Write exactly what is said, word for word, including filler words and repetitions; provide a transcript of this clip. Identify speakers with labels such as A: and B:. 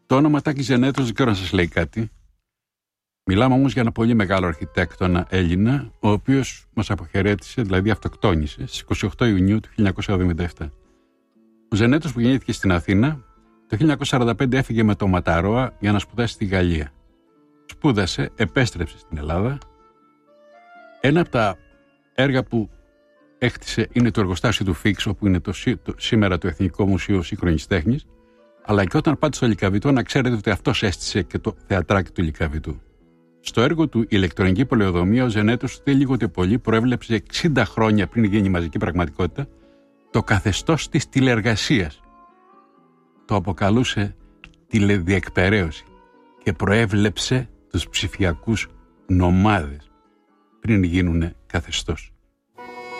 A: Το όνομα Τάκης Ζενέτος δεν ξέρω αν σας λέει κάτι. Μιλάμε όμως για ένα πολύ μεγάλο αρχιτέκτονα Έλληνα, ο οποίος μας αποχαιρέτησε, δηλαδή αυτοκτόνησε, στις είκοσι οκτώ Ιουνίου του χίλια εννιακόσια εβδομήντα επτά. Ο Ζενέτος, που γεννήθηκε στην Αθήνα, το χίλια εννιακόσια σαράντα πέντε έφυγε με το Ματαρόα για να σπουδάσει στη Γαλλία. Σπούδασε, επέστρεψε στην Ελλάδα. Ένα από τα έργα που έκτισε είναι το εργοστάσιο του Φίξ, όπου είναι το, το, σήμερα το Εθνικό Μουσείο Σύγχρονης Τέχνης. Αλλά και όταν πάτε στο Λυκαβητό, να ξέρετε ότι αυτός έστησε και το θεατράκι του Λυκαβητού. Στο έργο του «Ηλεκτρονική πολεοδομία», ο Ζενέτος, ούτε λίγο ούτε πολύ, προέβλεψε εξήντα χρόνια πριν γίνει η μαζική πραγματικότητα το καθεστώς της τηλεεργασίας. Το αποκαλούσε τηλεδιεκπεραίωση και προέβλεψε τους ψηφιακούς νομάδες πριν γίνουν καθεστώς.